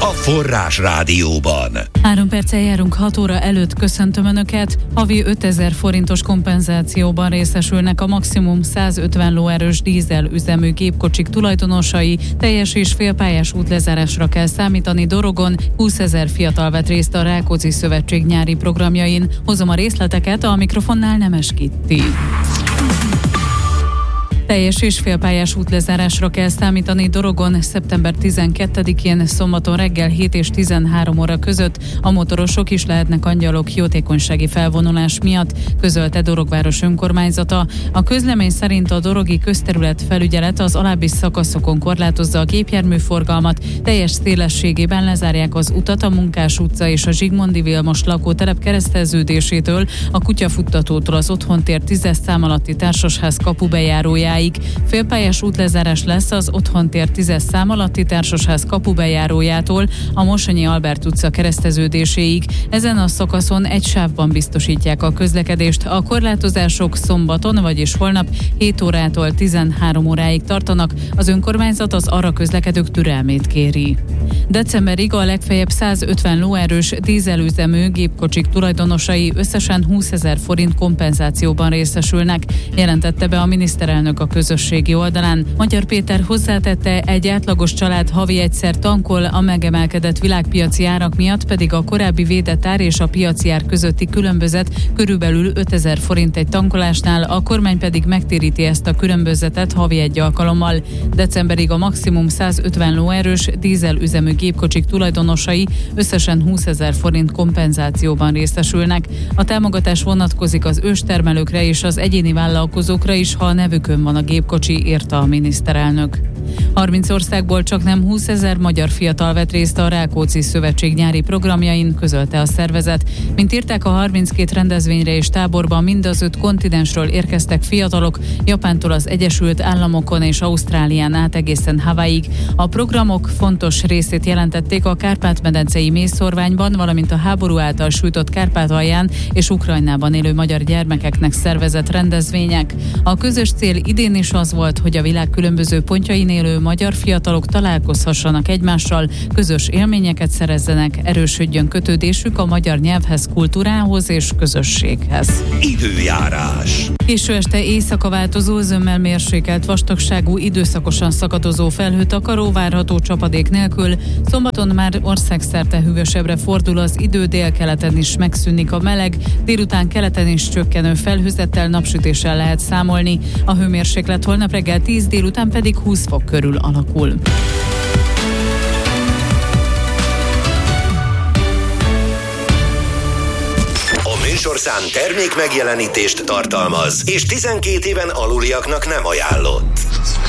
Forrás Rádióban. 3 perccel járunk 6 óra előtt, köszöntöm Önöket. Havi 5000 forintos kompenzációban részesülnek a maximum 150 lóerős dízel üzemű gépkocsik tulajdonosai. Teljes és félpályás útlezárásra kell számítani Dorogon. 20 000 fiatal vett részt a Rákóczi Szövetség nyári programjain. Hozom a részleteket, a mikrofonnál Nemes Kitti. Teljes és félpályás útlezárásra kell számítani Dorogon szeptember 12-én szombaton reggel 7 és 13 óra között. A motorosok is lehetnek angyalok jótékonysági felvonulás miatt, közölte Dorogváros önkormányzata. A közlemény szerint a dorogi közterület felügyelet az alábbi szakaszokon korlátozza a gépjárműforgalmat. Teljes szélességében lezárják az utat a Munkás utca és a Zsigmondy Vilmos lakótelep kereszteződésétől, a Kutyafuttatótól az Otthontér 10-es szám alatti társasház kapubejárójáig. Félpályás útlezárás lesz az Otthontér 10-es szám alatti társasház kapubejárójától a Mosonyi Albert utca kereszteződéséig. Ezen a szakaszon egy sávban biztosítják a közlekedést. A korlátozások szombaton, vagyis holnap 7 órától 13 óráig tartanak. Az önkormányzat az arra közlekedők türelmét kéri. Decemberig a legfeljebb 150 lóerős dízelüzemű gépkocsik tulajdonosai összesen 20 000 forint kompenzációban részesülnek, jelentette be a miniszterelnök a közösségi oldalán. Magyar Péter hozzátette, egy átlagos család havi egyszer tankol, a megemelkedett világpiaci árak miatt pedig a korábbi védett ár és a piaci ár közötti különbözet körülbelül 5000 forint egy tankolásnál, a kormány pedig megtéríti ezt a különbözetet havi egy alkalommal. Decemberig a maximum 150 lóerős dízelüzemű gépkocsik tulajdonosai összesen 20 000 forint kompenzációban részesülnek. A támogatás vonatkozik az őstermelőkre és az egyéni vállalkozókra is, ha a nevükön van a gépkocsi, írta a miniszterelnök. 30 országból csaknem 20 000 magyar fiatal vett részt a Rákóczi Szövetség nyári programjain, közölte a szervezet. Mint írták, a 32 rendezvényre és táborban mind az 5 kontinensről érkeztek fiatalok, Japántól az Egyesült Államokon és Ausztrálián át egészen Hawaiig. A programok fontos részét jelentették a Kárpát-medencei mészszorványban, valamint a háború által sújtott Kárpátalján és Ukrajnában élő magyar gyermekeknek szervezett rendezvények. A közös cél idén is az volt, hogy a világ különböző pontjain élő magyar fiatalok találkozhassanak egymással, közös élményeket szerezzenek, erősödjön kötődésük a magyar nyelvhez, kultúrához és közösséghez. Időjárás. Késő este éjszaka változó, zömmel mérsékelt vastagságú, időszakosan szakadozó felhőtakaró várható csapadék nélkül. Szombaton már országszerte hűvösebbre fordul az idő, délkeleten is megszűnik a meleg, délután keleten is csökkenő felhőzettel, napsütéssel lehet számolni. A hőmérséklet holnap reggel 10, délután pedig 20 fok körül alakul. A műsorszám termék megjelenítést tartalmaz, és 12 éven aluliaknak nem ajánlott.